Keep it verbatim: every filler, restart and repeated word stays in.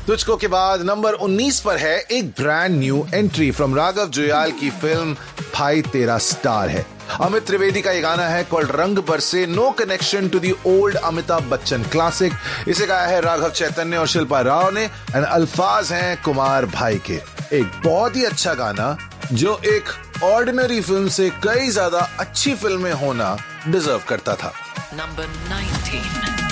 तुझको के बाद नंबर उन्नीस पर है एक brand new entry from Raghav Juyal की फिल्म भाई तेरा स्टार है। अमित त्रिवेदी का ये गाना है कॉल्ड रंग बरसे, no connection to the old Amitabh Bachchan classic. इसे गाया है राघव चैतन्य और शिल्पा राव ने एंड अल्फाज हैं कुमार भाई के। एक बहुत ही अच्छा गाना जो एक ऑर्डिनरी फिल्म से कई ज्यादा अच्छी फिल्में होना डिजर्व करता था। Number nineteen.